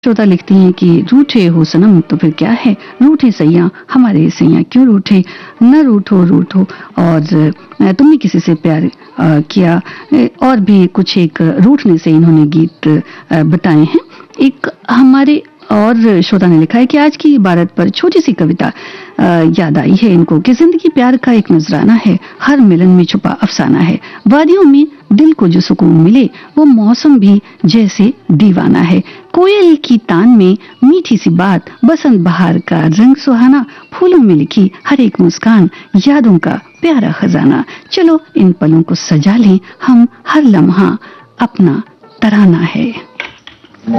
श्रोता लिखती हैं कि रूठे हो सनम तो फिर क्या है, रूठे सैया हमारे सैया क्यों रूठे, न रूठो रूठो। और तुमने किसी से प्यार किया, और भी कुछ एक रूठने से इन्होंने गीत बताए हैं। एक हमारे और श्रोता ने लिखा है कि आज की इबारत पर छोटी सी कविता याद आई है इनको कि जिंदगी प्यार का एक नजराना है, हर मिलन में छुपा अफसाना है। वादियों में दिल को जो सुकून मिले वो मौसम भी जैसे दीवाना है। कोयल की तान में मीठी सी बात, बसंत बहार का रंग सुहाना, फूलों में लिखी हर एक मुस्कान, यादों का प्यारा खजाना। चलो इन पलों को सजा लें हम, हर लम्हा अपना तराना है।